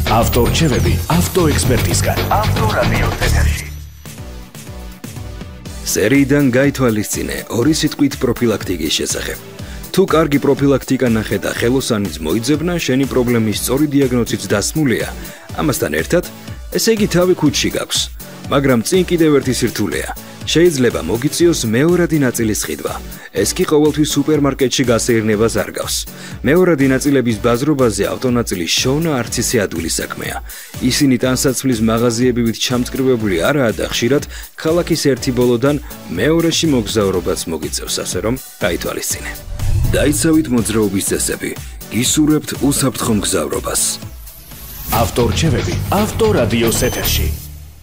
ავტორჩევები ავტოექსპერტისგან. ავტორადიოს ეთერში. სერიიდან გაითვალისწინე ორი სიტყვით პროფილაქტიკის შესახებ. თუ კარგი პროფილაქტიკა ნახე და ხელოსანიც მოიძებნა, შენი პრობლემის სწორი დიაგნოზიც დასმულია. ამასთან ერთად, ესე იგი თავი ქუჩში გაქვს. მაგრამ წინ კიდევ ერთი სირთულეა. შეიძლება მოგიწიოს მეორადი ნაწილის ყიდვა. ეს კი ყოველთვის სუპერმარკეტში გასეირნებას არ გავს. მეორადი ნაწილების ბაზრობაზე ავტონაწილის შოვნა არც ისე ადვილი საქმეა. ისინი ტანსაცმლის მაღაზიებივით ჩამწკრივებული არაა და ხშირად ქალაქის ერთი ბოლოდან მეორეში მოგზაურობაც მოგიწევს, ასე რომ გაითვალისწინე. დაიცავით მოძრაობის წესები. გისურვებთ უსაფრთხო მგზავრობას. ავტორჩევები ავტორადიოს ეთერში.